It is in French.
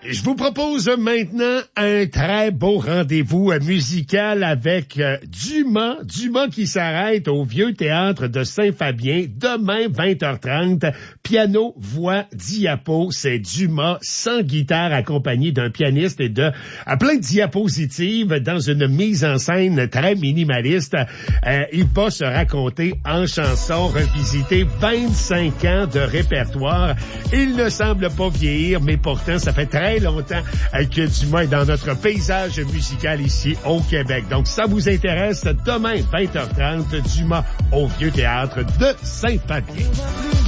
Je vous propose maintenant un très beau rendez-vous musical avec Dumas. Dumas qui s'arrête au Vieux Théâtre de Saint-Fabien demain 20h30. Piano, voix, diapo, c'est Dumas sans guitare accompagné d'un pianiste et de plein de diapositives dans une mise en scène très minimaliste. Il va se raconter en chanson, revisiter 25 ans de répertoire. Il ne semble pas vieillir, mais pourtant ça fait très longtemps que Dumas est dans notre paysage musical ici au Québec. Donc, ça vous intéresse, demain, 20h30, Dumas au Vieux Théâtre de Saint-Fabien.